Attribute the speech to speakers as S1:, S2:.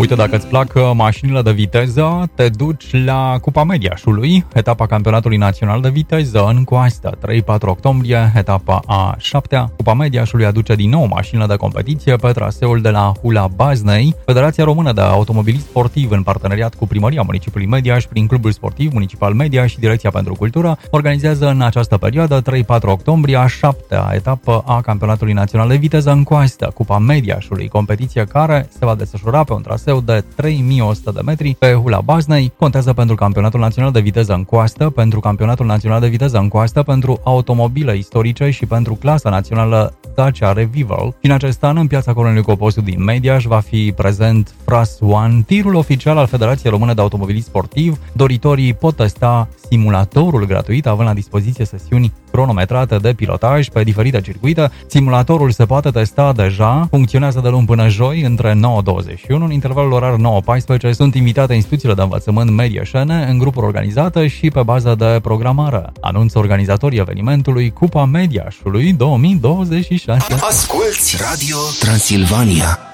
S1: Uite, dacă îți plac mașinile de viteză, te duci la Cupa Mediașului, etapa campionatului național de viteză în coastă. 3-4 octombrie, etapa a 7-a. Cupa Mediașului aduce din nou mașinile de competiție pe traseul de la Hula Baznei. Federația Română de Automobilism Sportiv, în parteneriat cu Primăria Municipiului Mediaș, prin Clubul Sportiv Municipal Mediaș și Direcția pentru Cultură, organizează în această perioadă, 3-4 octombrie, a 7-a etapă a campionatului național de viteză în coastă, Cupa Mediașului, competiție care se va desfășura pe un traseu de 3100 de metri pe Hula Baznei. Contează pentru campionatul național de viteză în coastă, pentru campionatul național de viteză în coastă, pentru automobile istorice și pentru clasa națională Dacia Revival. În acest an, în piața Colonelui Coposu din Mediaș, va fi prezent Fras One, tirul oficial al Federației Române de Automobilism Sportiv. Doritorii pot testa simulatorul gratuit, având la dispoziție sesiuni cronometrate de pilotaj pe diferite circuite. Simulatorul se poate testa deja, funcționează de luni până joi, între 9-21, în intervalul orar 9-14. Sunt invitate instituțiile de învățământ medieșene în grupuri organizate și pe bază de programare. Anunță organizatorii evenimentului Cupa Mediașului 2026.
S2: Asculți Radio Transilvania.